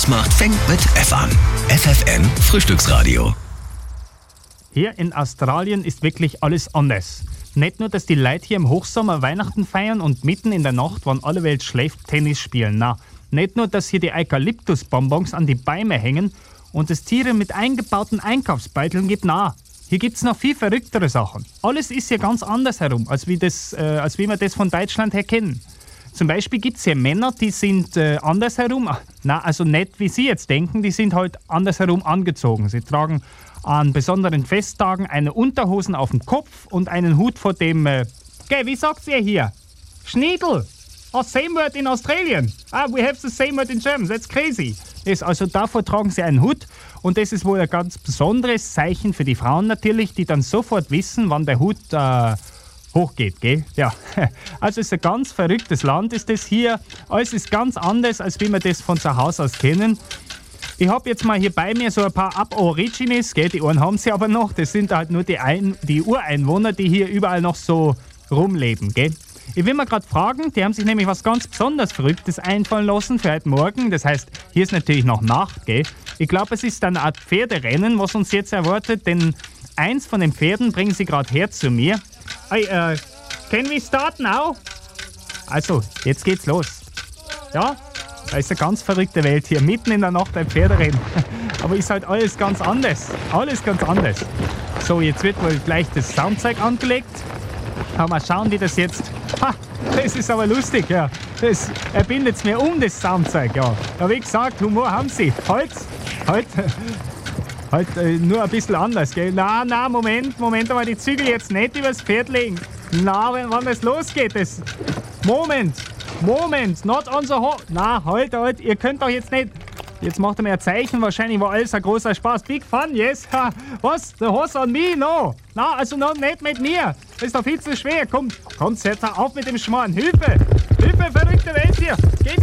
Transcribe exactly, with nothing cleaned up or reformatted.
macht, fängt mit F an. F F N Frühstücksradio. Hier in Australien ist wirklich alles anders. Nicht nur, dass die Leute hier im Hochsommer Weihnachten feiern und mitten in der Nacht, wann alle Welt schläft, Tennis spielen. Na, nicht nur, dass hier die Eukalyptusbonbons an die Bäume hängen und es Tiere mit eingebauten Einkaufsbeuteln gibt. Na, hier gibt's noch viel verrücktere Sachen. Alles ist hier ganz anders herum, als wie, das, äh, als wie wir das von Deutschland her kennen. Zum Beispiel gibt's hier Männer, die sind äh, andersherum, na, also nicht wie Sie jetzt denken, die sind halt andersherum angezogen. Sie tragen an besonderen Festtagen eine Unterhosen auf dem Kopf und einen Hut vor dem, äh, okay, wie sagt's ihr hier? Schniedel. Oh, same word in Australian. Ah, we have the same word in German. That's crazy. Das, also davor tragen sie einen Hut und das ist wohl ein ganz besonderes Zeichen für die Frauen natürlich, die dann sofort wissen, wann der Hut äh, hochgeht, gell? Ja, also es ist ein ganz verrücktes Land, ist das hier. Alles ist ganz anders, als wie wir das von zu Hause aus kennen. Ich habe jetzt mal hier bei mir so ein paar Aborigines, gell? Die einen haben sie aber noch. Das sind halt nur die, Ein- die Ureinwohner, die hier überall noch so rumleben, gell? Ich will mal gerade fragen, die haben sich nämlich was ganz besonders Verrücktes einfallen lassen für heute Morgen. Das heißt, hier ist natürlich noch Nacht, gell? Ich glaube, es ist eine Art Pferderennen, was uns jetzt erwartet, denn eins von den Pferden bringen sie gerade her zu mir. Hey, uh, can we start now? Also, jetzt geht's los. Ja? Da ist eine ganz verrückte Welt hier, mitten in der Nacht ein Pferderennen. Aber ist halt alles ganz anders. Alles ganz anders. So, jetzt wird wohl gleich das Soundzeug angelegt. Mal schauen, wie das jetzt... Ha, das ist aber lustig, ja. Das erbindet mir um, das Soundzeug, ja. Ja, wie gesagt, Humor haben sie. Halt, halt, halt äh, nur ein bisschen anders, gell. Na, na, Moment, Moment, aber die Zügel jetzt nicht übers Pferd legen. Na, wenn, wann das losgeht, das... Moment, Moment, not on the ho... Na, halt, halt, ihr könnt doch jetzt nicht... Jetzt macht er mir ein Zeichen, wahrscheinlich war alles ein großer Spaß. Big fun, yes. Ha, was? The horse on me? No. Na, also no, nicht mit mir. Das ist doch viel zu schwer. Komm, komm, setz auf mit dem Schmarrn. Hilfe! Hilfe, verrückte Welt hier! Geht